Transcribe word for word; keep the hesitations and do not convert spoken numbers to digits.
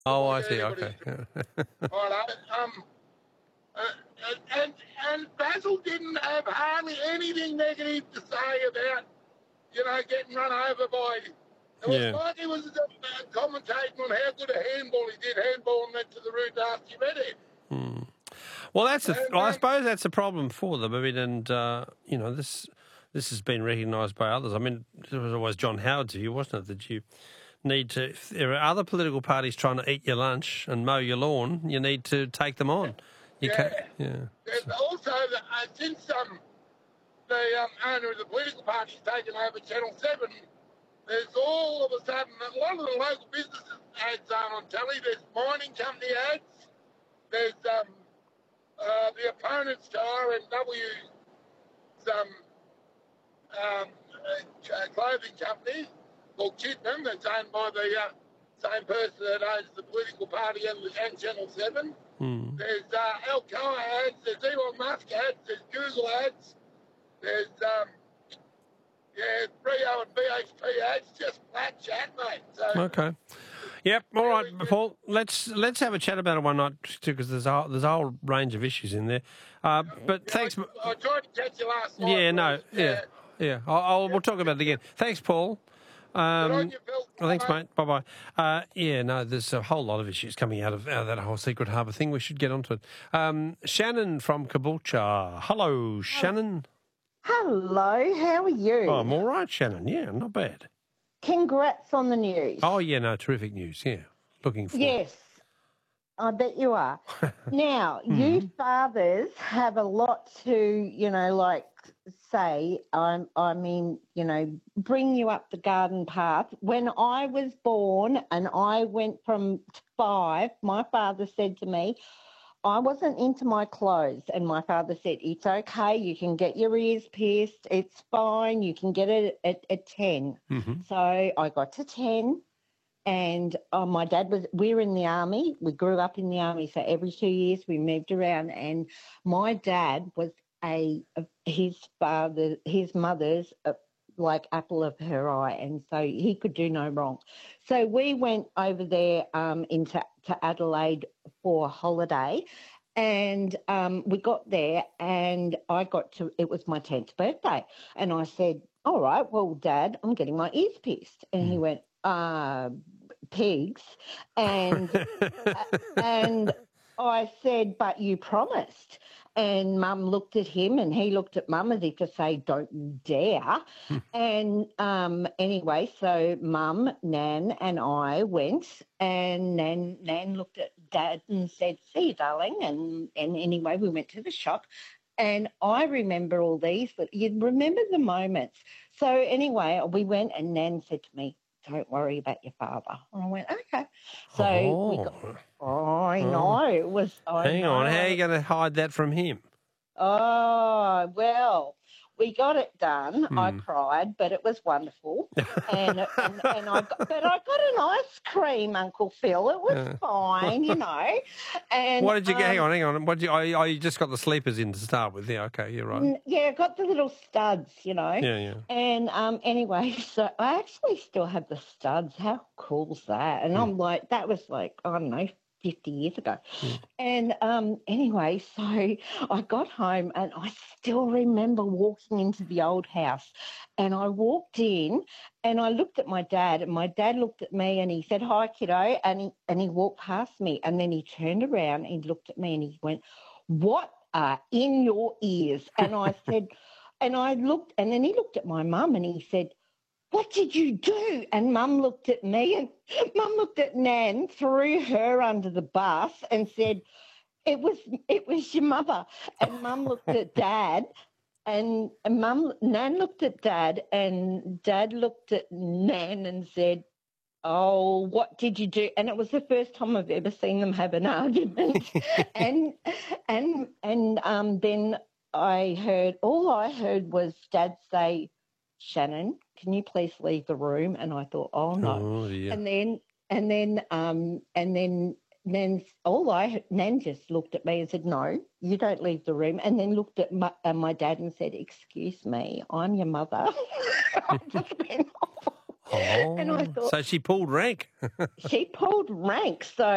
Oh, I like see. anybody. Okay. Right, um, uh, and and Basil didn't have hardly anything negative to say about, you know, getting run over by. It was Yeah. like he was uh, commentating on how good a handball he did handball and went to the route after you met him. Hmm. Well, that's a, And, well, I um, suppose that's a problem for them. I mean, and uh, you know, this this has been recognised by others. I mean, it was always John Howard's view, wasn't it, that you need to, if there are other political parties trying to eat your lunch and mow your lawn, you need to take them on. You yeah. can't, yeah. There's also, the, uh, since um, the um, owner of the political party's taken over Channel seven, there's all of a sudden, a lot of the local businesses ads aren't on telly. There's mining company ads. There's um, uh, the opponents to R N W's um, um, uh, clothing company called Chitnam, that's owned by the uh, same person that owns the political party and, and Channel seven. Hmm. There's uh, Alcoa ads, there's Elon Musk ads, there's Google ads, there's um, yeah, Rio and B H P ads, just flat chat, mate. So, Okay. Yep. All right, really, Paul. Let's let's have a chat about it one night too, because there's a there's a whole range of issues in there. Uh, but yeah, thanks. I, I tried to catch you last night. Yeah. No. Bruce. Yeah. Yeah. I'll, I'll, we'll talk about it again. Thanks, Paul. Good on Um, you, Phil. well, thanks, Bye, mate. Bye bye. Uh, yeah. No. There's a whole lot of issues coming out of, out of that whole Secret Harbour thing. We should get onto it. Um, Shannon from Caboolture. Hello, Shannon. Hello, how are you? Oh, I'm all right, Shannon. Yeah, not bad. Congrats on the news. Oh, yeah. No. Terrific news. Yeah. Looking forward. Yes, I bet you are. Now, you fathers have a lot to, you know, like say, I, I mean, you know, bring you up the garden path. When I was born and I went from five, my father said to me, I wasn't into my clothes, and my father said, it's okay, you can get your ears pierced, it's fine, you can get it at, at ten. Mm-hmm. So I got to ten, and oh, my dad was, we were in the army, we grew up in the army, so every two years we moved around, and my dad was a, his father, his mother's, a, like apple of her eye, and so he could do no wrong. So we went over there um, into to Adelaide for a holiday, and um, we got there, and I got to, it was my tenth birthday, and I said, all right, well, Dad, I'm getting my ears pierced. And he went, uh, pigs. And, and I said, but you promised. And Mum looked at him and he looked at Mum as if to say, don't you dare. and um, anyway, so Mum, Nan and I went, and Nan, Nan looked at Dad and said, see you, darling. And, and anyway, we went to the shop. And I remember all these, but you remember the moments. So anyway, we went and Nan said to me, don't worry about your father. And I went, okay. So oh. we got, oh, I know. It was, I Hang know. on. How are you going to hide that from him? Oh, well, we got it done. Hmm. I cried, but it was wonderful. and, and and I got, but I got an ice cream, Uncle Phil. It was Uh. fine, you know. And What did you get? um, Hang on, hang on. What did you? Oh, you just got the sleepers in to start with. Yeah, okay, you're right. N- Yeah, I got the little studs, you know. Yeah, yeah. And um, anyway, so I actually still have the studs. How cool's that? And I'm like, that was like, I don't know, fifty years ago. And um, anyway, so I got home and I still remember walking into the old house, and I walked in and I looked at my dad, and my dad looked at me and he said, hi, kiddo, and he, and he walked past me, and then he turned around and he looked at me and he went, what are in your ears? And I said, and I looked, and then he looked at my mum and he said, what did you do? And Mum looked at me, and Mum looked at Nan, threw her under the bus and said, it was it was your mother. And Mum looked at Dad, and, and Mum, Nan looked at Dad, and Dad looked at Nan and said, oh, what did you do? And it was the first time I've ever seen them have an argument. and and and um, then I heard, all I heard was Dad say, Shannon, can you please leave the room? And I thought, oh no. Oh, dear. And then and then um and then Nan, all I Nan just looked at me and said, no, you don't leave the room. And then looked at my, uh, my dad and said, excuse me, I'm your mother. I just went, Oh, and I thought, so she pulled rank. she pulled rank. So